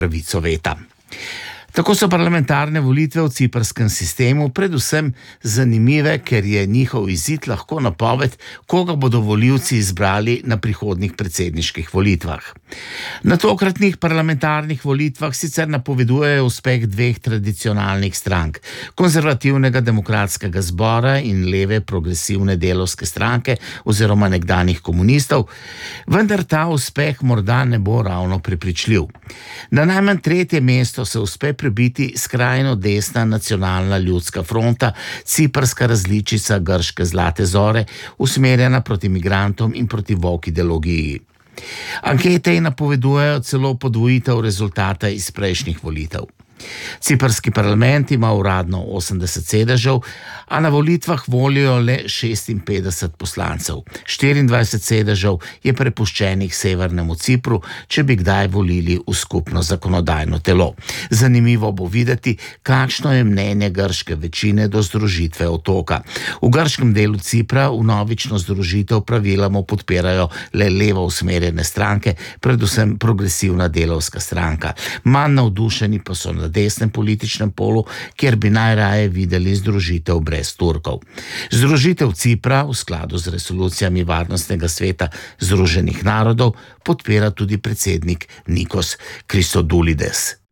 pravico veta. Tako so parlamentarne volitve v ciprskem sistemu predvsem zanimive, ker je njihov izid lahko napoved, koga bodo volivci izbrali na prihodnjih predsedniških volitvah. Na tokratnih parlamentarnih volitvah sicer napovedujejo uspeh dveh tradicionalnih strank, konzervativnega demokratskega zbora in leve progresivne delovske stranke oziroma nekdanjih komunistov, vendar ta uspeh morda ne bo ravno prepričljiv. Na najmanj tretje mesto se uspe prebiti skrajno desna nacionalna ljudska fronta, ciprska različica grške zlate zore, usmerjena proti migrantom in proti woke ideologiji. Ankete napovedujejo celo podvojitev rezultata iz prejšnjih volitev. Ciprski parlament ima uradno 80 sedežev, a na volitvah volijo le 56 poslancev. 24 sedežev je prepuščenih Severnemu Cipru, če bi kdaj volili v skupno zakonodajno telo. Zanimivo bo videti, kakšno je mnenje grške večine do združitve otoka. V grškem delu Cipra vnovično združitev praviloma podpirajo le levo usmerjene stranke, predvsem progresivna delovska stranka. Manj navdušeni pa so na desnem političnem polu, kjer bi najraje videli združitev brez Turkov. Združitev Cipra v skladu z resolucijami Varnostnega sveta Združenih narodov podpira tudi predsednik Nikos Christodoulides.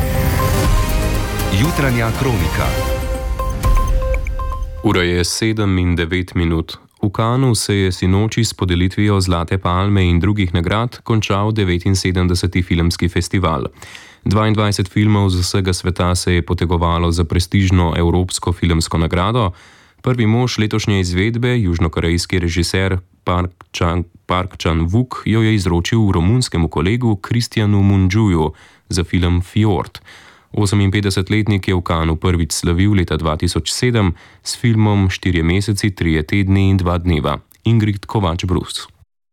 Jutranja kronika. Ura je 7:09. V Cannesu se je sinoči s podelitvijo Zlate palme in drugih nagrad končal 79. filmski festival. 22 filmov z vsega sveta se je potegovalo za prestižno evropsko filmsko nagrado. Prvi mož letošnje izvedbe, južnokorejski režiser Park Chan-wook, jo je izročil romunskemu kolegu Kristjanu Mungiuju za film Fjord. 58-letnik je v Cannesu prvič slavil leta 2007 s filmom 4 meseci, 3 tedni in 2 dneva. Ingrid Kovač-Brus.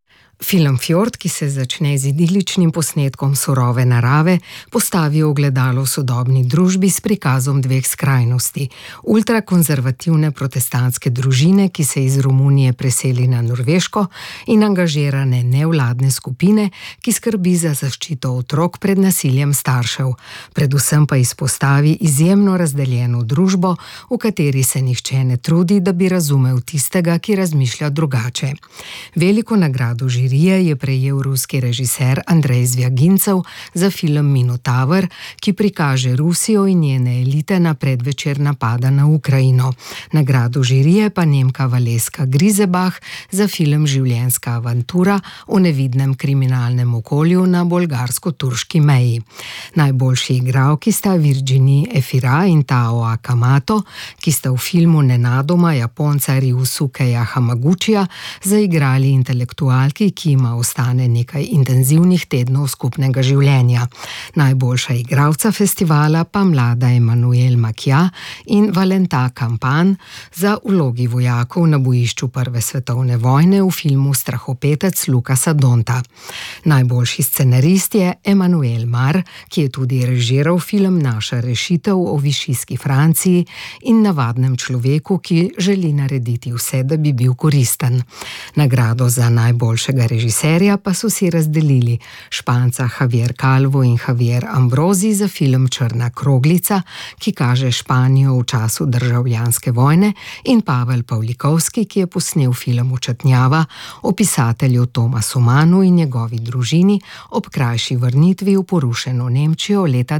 Film Fjord, ki se začne z idiličnim posnetkom surove narave, postavi ogledalo sodobni družbi s prikazom dveh skrajnosti. Ultrakonzervativne protestantske družine, ki se iz Romunije preseli na Norveško, in angažirane nevladne skupine, ki skrbi za zaščito otrok pred nasiljem staršev. Predvsem pa izpostavi izjemno razdeljeno družbo, v kateri se nihče ne trudi, da bi razumel tistega, ki razmišlja drugače. Veliko nagrado je prejel ruski režiser Andrej Zvjagincev za film Minotaver, ki prikaže Rusijo in njene elite na predvečer napada na Ukrajino. Nagrado žirije pa Nemka Valeska Grisebach za film Življenjska avantura o nevidnem kriminalnem okolju na bolgarsko-turški meji. Najboljši igralki sta Virginie Efira in Tao Akamato, ki sta v filmu nenadoma Japonca Ryusukeja Hamaguchija zaigrali intelektualki, ki ima ostane nekaj intenzivnih tednov skupnega življenja. Najboljša igralca festivala pa mlada Emmanuel Macchia in Valenta Campan za vlogi vojakov na bojišču Prve svetovne vojne v filmu Strahopetec Lukasa Donta. Najboljši scenarist je Emmanuel Mar, ki je tudi režiral film Naša rešitev o višijski Franciji in navadnem človeku, ki želi narediti vse, da bi bil koristen. Nagrado za najboljšega režiserja pa so si razdelili Španca Javier Calvo in Javier Ambrosi za film Črna kroglica, ki kaže Španijo v času državljanske vojne, in Pavel Pavlikovski, ki je posnel film Učetnjava o pisatelju Tomasu Mannu in njegovi družini ob krajši vrnitvi v porušeno Nemčijo leta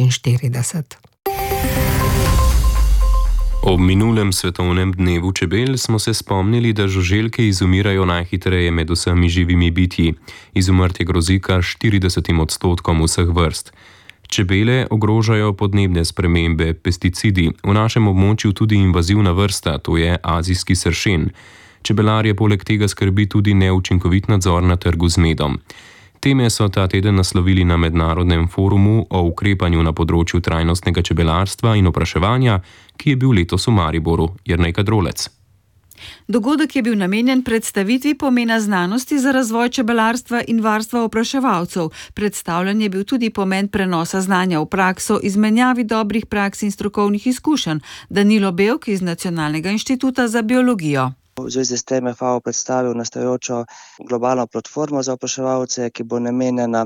1949. Ob minulem svetovnem dnevu čebel smo se spomnili, da žuželke izumirajo najhitreje med vsemi živimi bitji. Izumrtje grozi kar 40% vseh vrst. Čebele ogrožajo podnebne spremembe, pesticidi, v našem območju tudi invazivna vrsta, to je azijski sršen. Čebelarje poleg tega skrbi tudi neučinkovit nadzor na trgu z medom. Teme so ta teden naslovili na mednarodnem forumu o ukrepanju na področju trajnostnega čebelarstva in opraševanja, ki je bil letos v Mariboru. Jernej Kadrolec. Dogodek je bil namenjen predstavitvi pomena znanosti za razvoj čebelarstva in varstva opraševalcev. Predstavljen je bil tudi pomen prenosa znanja v prakso, izmenjavi dobrih praks in strokovnih izkušenj. Danilo Bevk iz Nacionalnega inštituta za biologijo. V zvezi s tem je FAO predstavil nastajajočo globalno platformo za opraševalce, ki bo namenjena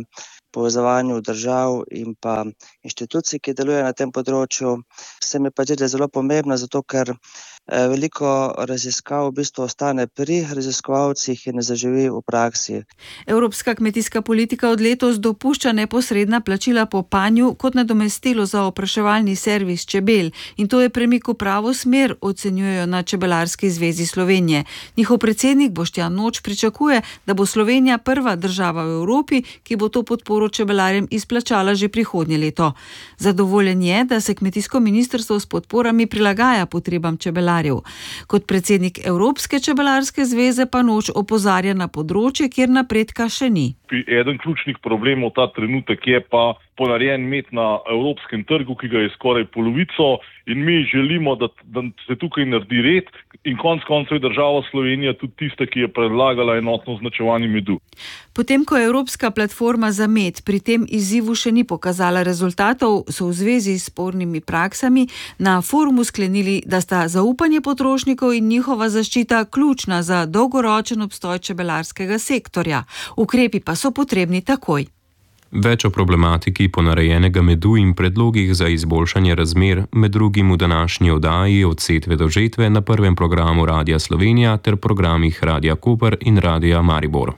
povezovanju držav in pa inštitucij, ki delujejo na tem področju. Se mi pa zdi, da je zelo pomembno, zato ker veliko raziskav v bistvu ostane pri raziskovalcih in ne zaživi v praksi. Evropska kmetijska politika od letos dopušča neposredna plačila po panju kot nadomestilo za opraševalni servis čebel in to je premik v pravo smer, ocenjujejo na Čebelarski zvezi Slovenije. Njihov predsednik Boštjan Noč pričakuje, da bo Slovenija prva država v Evropi, ki bo to podporo čebelarjem izplačala že prihodnje leto. Zadovoljen je, da se kmetijsko ministrstvo s podporami prilagaja potrebam čebelarjev. Kot predsednik Evropske čebelarske zveze pa Noč opozarja na področje, kjer napredka še ni. Eden ključnih problemov ta trenutek je pa ponarejen med na evropskem trgu, ki ga je skoraj polovico in mi želimo, da se tukaj naredi red in konec koncev je država Slovenija tudi tista, ki je predlagala enotno označevanje medu. Potem, ko je Evropska platforma za med pri tem izzivu še ni pokazala rezultatov, so v zvezi s spornimi praksami na forumu sklenili, da sta zaupanje potrošnikov in njihova zaščita ključna za dolgoročen obstoj čebelarskega sektorja. Ukrepi pa so potrebni takoj. Več o problematiki ponarejenega medu in predlogih za izboljšanje razmer, med drugim v današnji oddaji Od setve do žetve na prvem programu Radia Slovenija ter programih Radia Koper in Radia Maribor.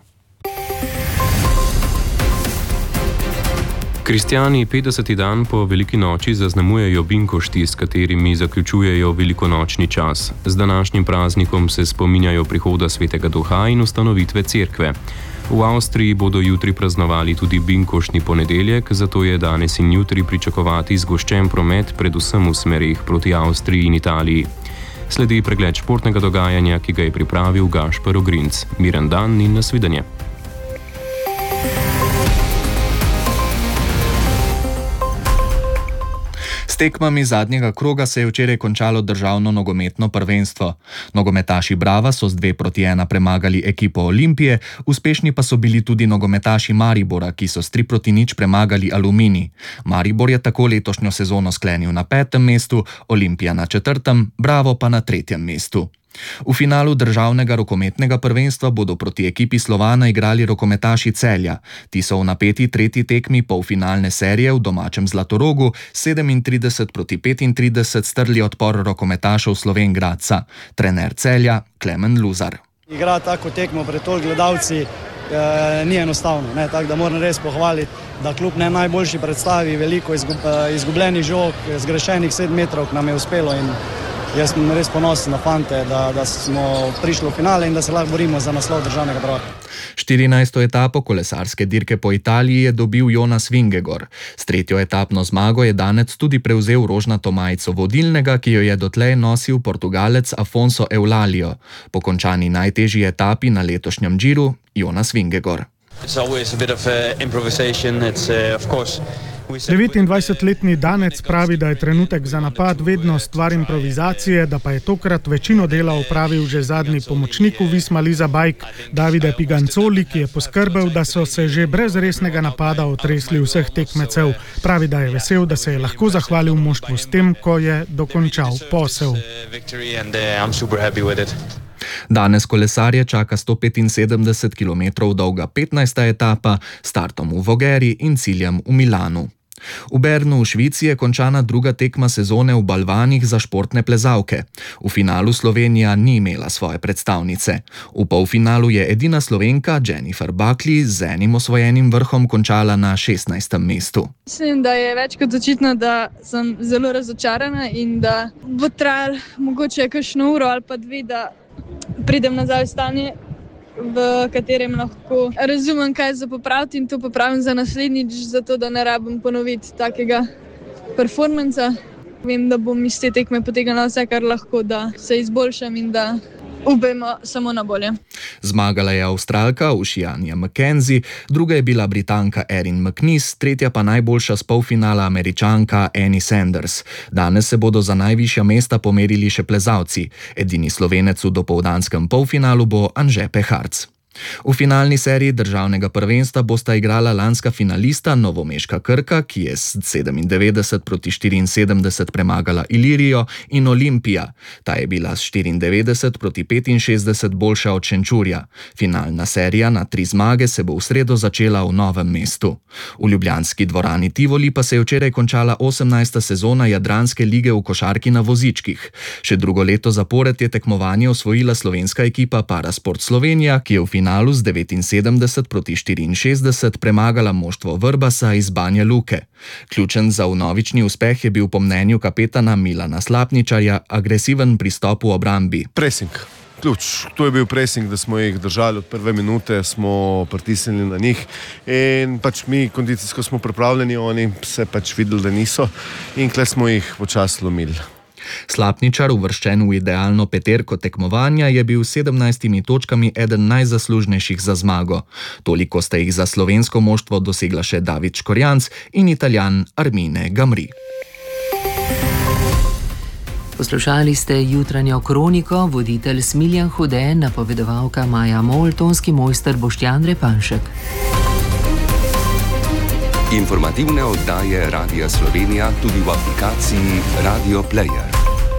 Kristjani 50. dan po Veliki noči zaznamujejo binkošti, s katerimi zaključujejo velikonočni čas. Z današnjim praznikom se spominjajo prihoda Svetega Duha in ustanovitve cerkve. V Avstriji bodo jutri praznovali tudi binkoštni ponedeljek, zato je danes in jutri pričakovati zgoščen promet predvsem v smerih proti Avstriji in Italiji. Sledi pregled športnega dogajanja, ki ga je pripravil Gašper Ogrinc. Miren dan in nasvidenje. Tekmami zadnjega kroga se je včeraj končalo državno nogometno prvenstvo. Nogometaši Brava so z 2-1 premagali ekipo Olimpije, uspešni pa so bili tudi nogometaši Maribora, ki so s 3-0 premagali Aluminij. Maribor je tako letošnjo sezono sklenil na 5. mestu, Olimpija na 4., Bravo pa na 3. mestu. V finalu državnega rokometnega prvenstva bodo proti ekipi Slovana igrali rokometaši Celja. Ti so v napeti tretji tekmi polfinalne serije v domačem Zlatorogu 37-35 strli odpor rokometašev Slovenj Gradca. Trener Celja Klemen Luzar. Igrati tako tekmo pred toliko gledalci ni enostavno, tako da moram res pohvaliti, da kljub ne najboljši predstavi, veliko izgubljenih žog, zgrešenih 7 metrov nam je uspelo in jaz sem res ponosen na fante, da smo prišli v finale in da se lahko borimo za naslov državnega prvaka. 14. etapo kolesarske dirke po Italiji je dobil Jonas Vingegaard. S 3. etapno zmago je danec tudi prevzel rožnato majico vodilnega, ki jo je dotlej nosil Portugalec Afonso Eulalio. Po končani najtežji etapi na letošnjem Giru Jonas Vingegaard. 29-letni danec pravi, da je trenutek za napad vedno stvar improvizacije, da pa je tokrat večino dela opravil že zadnji pomočnik v Visma Liza Bike, Davide Pigancoli, ki je poskrbel, da so se že brez resnega napada otresli vseh tekmecev. Pravi, da je vesel, da se je lahko zahvalil moštvu s tem, ko je dokončal posel. Danes kolesarje čaka 175 km dolga 15. etapa, startom v Vogheri in ciljem v Milanu. V Bernu v Švici je končana druga tekma sezone v balvanih za športne plezalke. V finalu Slovenija ni imela svoje predstavnice. V polfinalu je edina Slovenka Jennifer Buckley z enim osvojenim vrhom končala na 16. mestu. Mislim, da je več kot očitno, da sem zelo razočarana in da bo trajalo mogoče kakšno uro ali pa dve, da pridem nazaj v stanje, v katerem lahko razumem, kaj za popraviti in to popravim za naslednjič, zato da ne rabim ponoviti takega performansa. Vem, da bom iz te tekme potegnila vse, kar lahko, da se izboljšam in da upajmo samo na bolje. Zmagala je Avstralka Oceania McKenzie, druga je bila Britanka Erin McNeice, tretja pa najboljša z polfinala Američanka Annie Sanders. Danes se bodo za najvišja mesta pomerili še plezalci. Edini Slovenec v dopoldanskem polfinalu bo Anže Peharc. V finalni seriji državnega prvenstva bosta igrala lanska finalista novomeška Krka, ki je s 97-74 premagala Ilirijo, in Olimpija. Ta je bila s 94-65 boljša od Šenčurja. Finalna serija na 3 zmage se bo v sredo začela v Novem mestu. V ljubljanski dvorani Tivoli pa se je včeraj končala 18. sezona Jadranske lige v košarki na vozičkih. Še drugo leto zapored je tekmovanje osvojila slovenska ekipa Parasport Slovenija, ki je v finalu z 79-64 premagala moštvo Vrbasa iz Banja Luke. Ključen za vnovični uspeh je bil po mnenju kapetana Milana Slapničarja agresiven pristop v obrambi. Pressing. Ključ. To je bil pressing, da smo jih držali od prve minute, smo pritisnili na njih in mi kondicijsko smo pripravljeni, oni se videli, da niso in kle smo jih počasi lomili. Slapničar, uvrščen v idealno peterko tekmovanja, je bil s 17 točkami eden najzaslužnejših za zmago. Toliko sta jih za slovensko moštvo dosegla še David Škorjanc in Italijan Armine Gamri. Poslušali ste jutranjo kroniko, voditelj Smiljan Hude, napovedovalka Maja Mol, tonski mojster Boštjan Repanšek. Informativne oddaje Radia Slovenija tudi v aplikaciji Radio Player.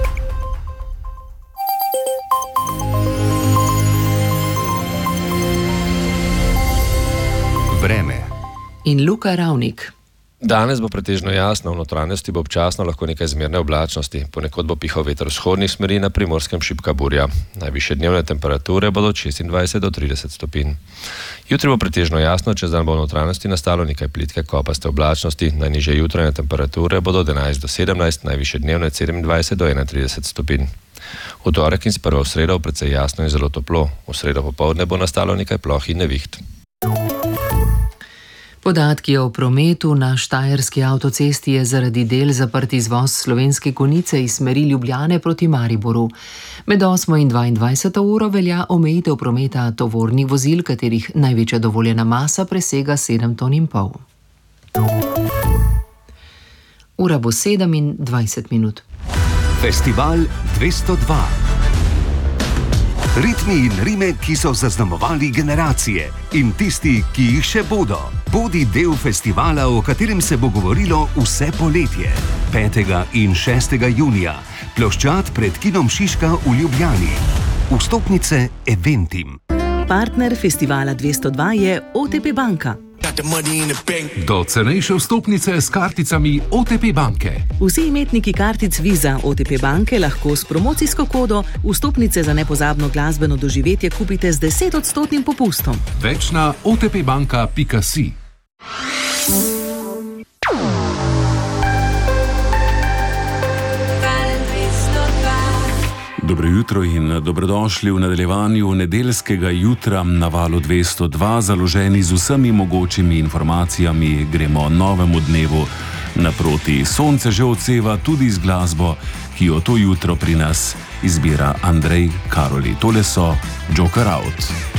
Vreme. In Luka Ravnik. Danes bo pretežno jasno, v notranjosti bo občasno lahko nekaj zmerne oblačnosti, ponekod bo pihal veter vzhodnih smeri, na Primorskem šibka burja. Najvišje dnevne temperature bodo od 26 do 30 stopinj. Jutri bo pretežno jasno, čez dan bo v notranjosti nastalo nekaj plitke kopaste oblačnosti, najnižje jutranje temperature bodo od 11 do 17, najvišje dnevne 27 do 31 stopinj. V torek in s prvo sredo precej jasno in zelo toplo, v sredo popoldne bo nastalo nekaj ploh in neviht. Podatki o prometu na Štajerski avtocesti je zaradi del zaprt izvoz Slovenske Konjice iz smeri Ljubljane proti Mariboru. Med 8 in 22 uro velja omejitev prometa tovornih vozil, katerih največja dovoljena masa presega 7,5 ton. Ura bo 7:20. Festival 202. Ritmi in rime, ki so zaznamovali generacije in tisti, ki jih še bodo. Bodi del festivala, o katerem se bo govorilo vse poletje. 5. in 6. junija. Ploščad pred kinom Šiška v Ljubljani. Vstopnice Eventim. Partner festivala 202 je OTP Banka. Do cenejše vstopnice s karticami OTP banke. Vsi imetniki kartic Visa OTP banke lahko s promocijsko kodo vstopnice za nepozabno glasbeno doživetje kupite z 10% popustom. Več na otpbanka.si. Dobro jutro in dobrodošli v nadaljevanju nedeljskega jutra na valu 202, založeni z vsemi mogočimi informacijami. Gremo novemu dnevu naproti. Sonce že odseva tudi z glasbo, ki jo to jutro pri nas izbira Andrej Karoli. Tole so Joker Out.